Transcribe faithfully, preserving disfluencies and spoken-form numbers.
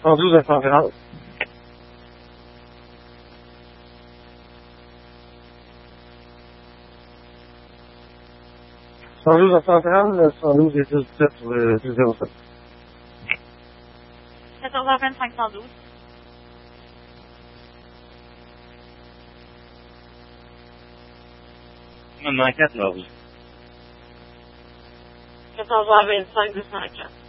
cent douze infernal. cent douze infernal, cent douze et dix-sept sur le zéro sept. quatorze heures vingt-cinq, cent douze. Maintenant quatre, là, oui. quatorze heures vingt-cinq, deux cent quatre.